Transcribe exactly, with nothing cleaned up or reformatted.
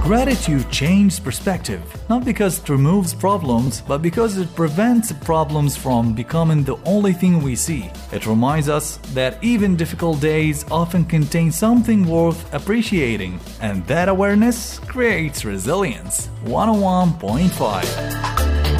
Gratitude changes perspective, not because it removes problems, but because it prevents problems from becoming the only thing we see. It reminds us that even difficult days often contain something worth appreciating, and that awareness creates resilience. one oh one point five